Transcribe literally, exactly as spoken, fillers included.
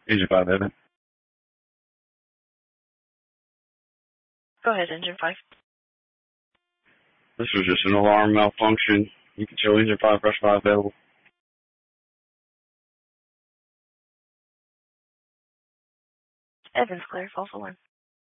Engine five, Evan. Go ahead, Engine five. This was just an alarm malfunction. You can show Engine five, Rush five available. Evan's clear, fall for one.